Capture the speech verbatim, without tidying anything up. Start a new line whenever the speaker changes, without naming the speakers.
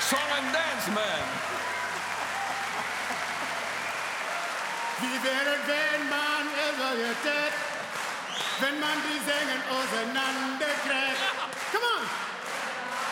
Song and Dance Man.
Wie wäre, wenn man evaluiert, wenn man die Sänger auseinanderkriegt?